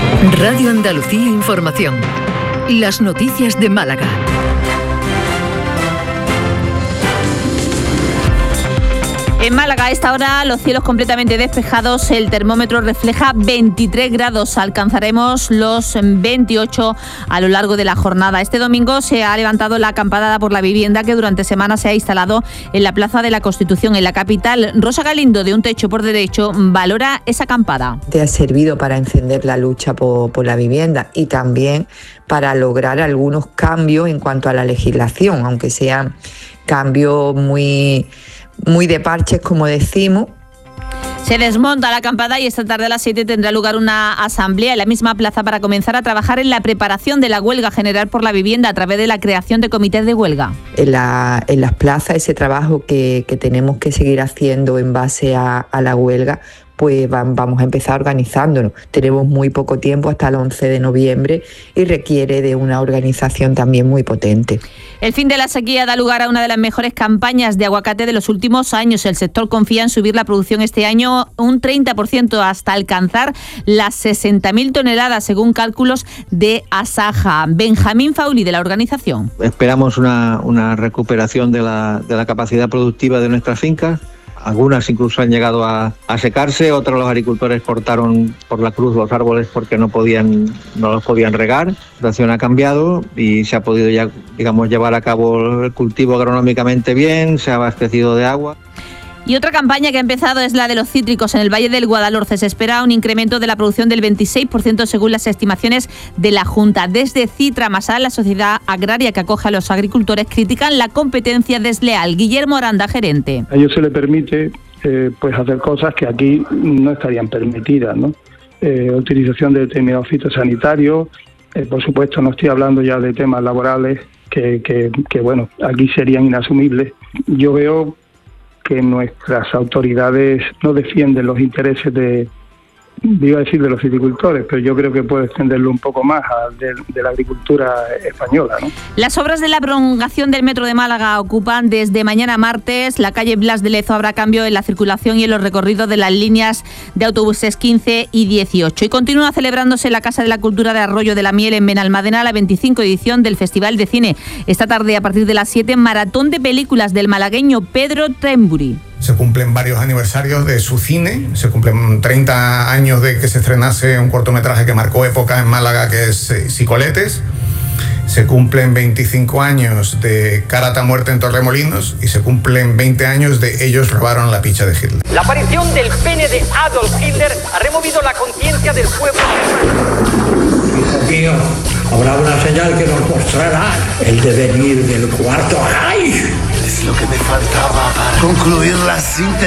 Radio Andalucía Información. Las noticias de Málaga. En Málaga a esta hora los cielos completamente despejados, el termómetro refleja 23 grados, alcanzaremos los 28 a lo largo de la jornada. Este domingo se ha levantado la acampada por la vivienda que durante semanas se ha instalado en la Plaza de la Constitución, en la capital. Rosa Galindo, de Un Techo por Derecho, valora esa acampada. Te ha servido para encender la lucha por la vivienda y también para lograr algunos cambios en cuanto a la legislación, aunque sean cambios muy de parches, como decimos. Se desmonta la acampada y esta tarde a las 7 tendrá lugar una asamblea en la misma plaza para comenzar a trabajar en la preparación de la huelga general por la vivienda a través de la creación de comités de huelga. En las plazas, ese trabajo que tenemos que seguir haciendo en base a la huelga, pues vamos a empezar organizándonos. Tenemos muy poco tiempo, hasta el 11 de noviembre, y requiere de una organización también muy potente. El fin de la sequía da lugar a una de las mejores campañas de aguacate de los últimos años. El sector confía en subir la producción este año un 30% hasta alcanzar las 60.000 toneladas, según cálculos de Asaja. Benjamín Fauli, de la organización. Esperamos una recuperación de la capacidad productiva de nuestras fincas. Algunas incluso han llegado a secarse, otros los agricultores cortaron por la cruz los árboles porque no los podían regar. La situación ha cambiado y se ha podido ya, llevar a cabo el cultivo agronómicamente bien, se ha abastecido de agua. Y otra campaña que ha empezado es la de los cítricos. En el Valle del Guadalhorce se espera un incremento de la producción del 26% según las estimaciones de la Junta. Desde Citramasal, la sociedad agraria que acoge a los agricultores, critican la competencia desleal. Guillermo Aranda, gerente. A ellos se les permite hacer cosas que aquí no estarían permitidas, ¿no? Utilización de determinados fitosanitarios. Por supuesto, no estoy hablando ya de temas laborales que aquí serían inasumibles. Yo veo que nuestras autoridades no defienden los intereses de los agricultores, pero yo creo que puede extenderlo un poco más de la agricultura española, ¿no? Las obras de la prolongación del metro de Málaga ocupan desde mañana martes la calle Blas de Lezo. Habrá cambio en la circulación y en los recorridos de las líneas de autobuses 15 y 18. Y continúa celebrándose en la Casa de la Cultura de Arroyo de la Miel, en Benalmádena, la 25 edición del Festival de Cine. Esta tarde, a partir de las 7, maratón de películas del malagueño Pedro Tremburi. Se cumplen varios aniversarios de su cine, se cumplen 30 años de que se estrenase un cortometraje que marcó época en Málaga, que es Psicoletes. Se cumplen 25 años de Karata Muerte en Torremolinos y se cumplen 20 años de Ellos robaron la picha de Hitler. La aparición del pene de Adolf Hitler ha removido la conciencia del pueblo. Hijo mío, habrá una señal que nos mostrará el devenir del Cuarto Reich. Es lo que me faltaba para concluir la síntesis.